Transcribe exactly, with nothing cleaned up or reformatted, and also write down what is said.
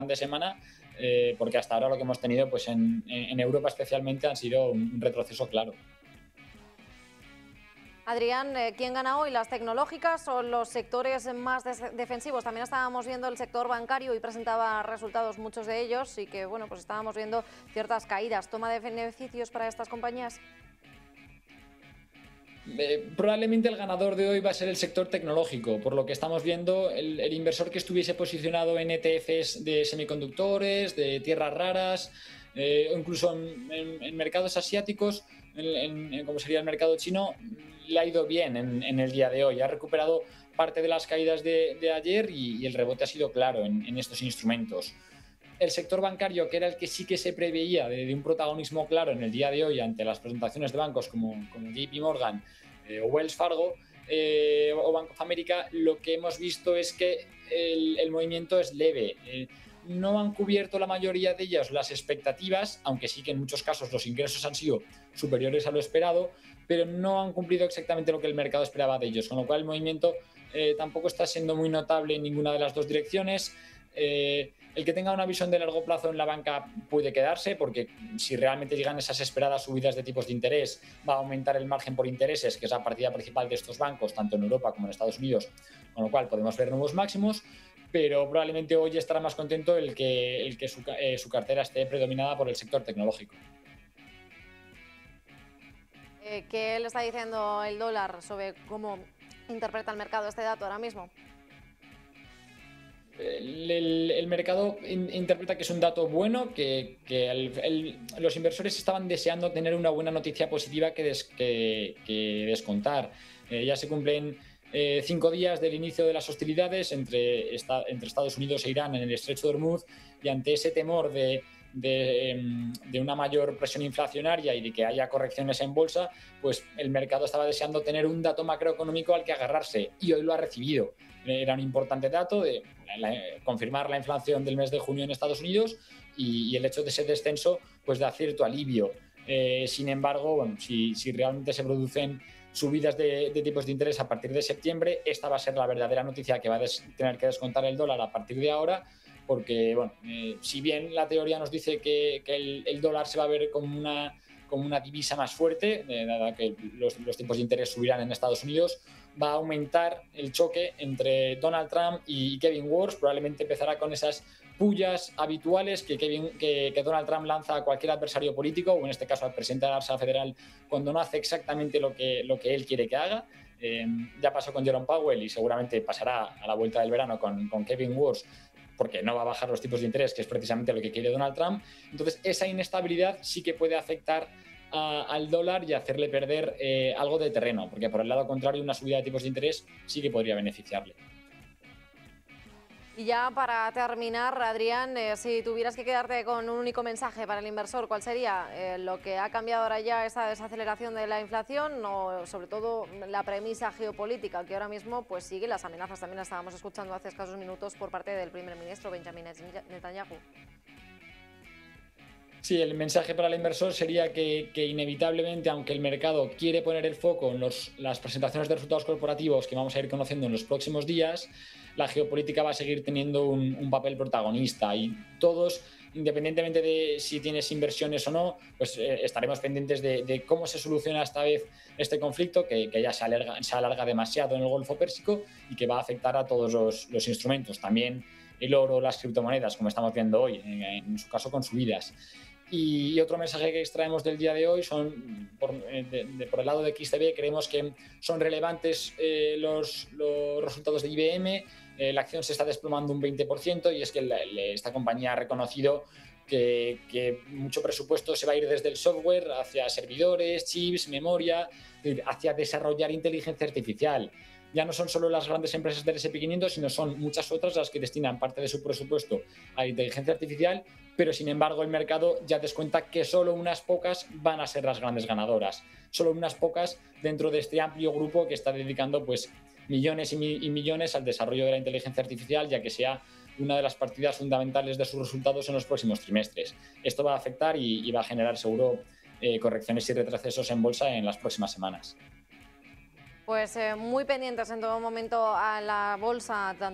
de semana, eh, porque hasta ahora lo que hemos tenido pues en, en Europa especialmente han sido un, un retroceso claro. Adrián, eh, ¿quién gana hoy? ¿Las tecnológicas o los sectores más defensivos? También estábamos viendo el sector bancario y presentaba resultados muchos de ellos y que, bueno, pues estábamos viendo ciertas caídas. ¿Toma de beneficios para estas compañías? Eh, probablemente el ganador de hoy va a ser el sector tecnológico, por lo que estamos viendo, el, el inversor que estuviese posicionado en E T Fs de semiconductores, de tierras raras, eh, o incluso en, en, en mercados asiáticos, en, en, como sería el mercado chino, le ha ido bien en, en el día de hoy. Ha recuperado parte de las caídas de, de ayer y, y el rebote ha sido claro en, en estos instrumentos. El sector bancario, que era el que sí que se preveía de, de un protagonismo claro en el día de hoy ante las presentaciones de bancos como, como J P Morgan eh, o Wells Fargo eh, o Bank of America, lo que hemos visto es que el, el movimiento es leve. Eh, no han cubierto la mayoría de ellas las expectativas, aunque sí que en muchos casos los ingresos han sido superiores a lo esperado, pero no han cumplido exactamente lo que el mercado esperaba de ellos, con lo cual el movimiento eh, tampoco está siendo muy notable en ninguna de las dos direcciones. Eh, el que tenga una visión de largo plazo en la banca puede quedarse, porque si realmente llegan esas esperadas subidas de tipos de interés, va a aumentar el margen por intereses, que es la partida principal de estos bancos, tanto en Europa como en Estados Unidos, con lo cual podemos ver nuevos máximos, pero probablemente hoy estará más contento el que, el que su, eh, su cartera esté predominada por el sector tecnológico. Eh, ¿Qué le está diciendo el dólar sobre cómo interpreta el mercado este dato ahora mismo? El, el, el mercado in, interpreta que es un dato bueno, que, que el, el, los inversores estaban deseando tener una buena noticia positiva que, des, que, que descontar. Eh, ya se cumplen eh, cinco días del inicio de las hostilidades entre, esta, entre Estados Unidos e Irán en el estrecho de Hormuz, y ante ese temor de, de, de una mayor presión inflacionaria y de que haya correcciones en bolsa, pues el mercado estaba deseando tener un dato macroeconómico al que agarrarse, y hoy lo ha recibido. Era un importante dato de la, confirmar la inflación del mes de junio en Estados Unidos y, y el hecho de ese descenso pues da cierto alivio. Eh, sin embargo, bueno, si, si realmente se producen subidas de, de tipos de interés a partir de septiembre, esta va a ser la verdadera noticia que va a des, tener que descontar el dólar a partir de ahora, porque bueno, eh, si bien la teoría nos dice que, que el, el dólar se va a ver como una, como una divisa más fuerte, eh, dada que los, los tipos de interés subirán en Estados Unidos, va a aumentar el choque entre Donald Trump y Kevin Warsh. Probablemente empezará con esas pullas habituales que, Kevin, que, que Donald Trump lanza a cualquier adversario político, o en este caso al presidente de la Reserva Federal, cuando no hace exactamente lo que, lo que él quiere que haga. Eh, ya pasó con Jerome Powell y seguramente pasará a la vuelta del verano con, con Kevin Warsh, porque no va a bajar los tipos de interés, que es precisamente lo que quiere Donald Trump. Entonces, esa inestabilidad sí que puede afectar a, al dólar y hacerle perder eh, algo de terreno, porque por el lado contrario, una subida de tipos de interés sí que podría beneficiarle. Y ya para terminar, Adrián, eh, si tuvieras que quedarte con un único mensaje para el inversor, ¿cuál sería? Eh, ¿Lo que ha cambiado ahora ya esa desaceleración de la inflación o sobre todo la premisa geopolítica que ahora mismo pues sigue las amenazas? También las estábamos escuchando hace escasos minutos por parte del primer ministro Benjamin Netanyahu. Sí, el mensaje para el inversor sería que, que inevitablemente, aunque el mercado quiere poner el foco en los, las presentaciones de resultados corporativos que vamos a ir conociendo en los próximos días, la geopolítica va a seguir teniendo un, un papel protagonista, y todos, independientemente de si tienes inversiones o no, pues eh, estaremos pendientes de, de cómo se soluciona esta vez este conflicto, que, que ya se alarga, se alarga demasiado en el Golfo Pérsico y que va a afectar a todos los, los instrumentos, también el oro, las criptomonedas, como estamos viendo hoy, en, en su caso con subidas. Y otro mensaje que extraemos del día de hoy son, por, de, de, por el lado de X T B, creemos que son relevantes eh, los, los resultados de I B M. Eh, la acción se está desplomando un veinte por ciento, y es que la, esta compañía ha reconocido que, que mucho presupuesto se va a ir desde el software hacia servidores, chips, memoria, hacia desarrollar inteligencia artificial. Ya no son solo las grandes empresas del ese and pe quinientos, sino son muchas otras las que destinan parte de su presupuesto a la inteligencia artificial, pero sin embargo el mercado ya descuenta que solo unas pocas van a ser las grandes ganadoras, solo unas pocas dentro de este amplio grupo que está dedicando pues millones y, mi y millones al desarrollo de la inteligencia artificial, ya que sea una de las partidas fundamentales de sus resultados en los próximos trimestres. Esto va a afectar y, y va a generar seguro eh, correcciones y retrocesos en bolsa en las próximas semanas. Pues eh, muy pendientes en todo momento a la bolsa, tanto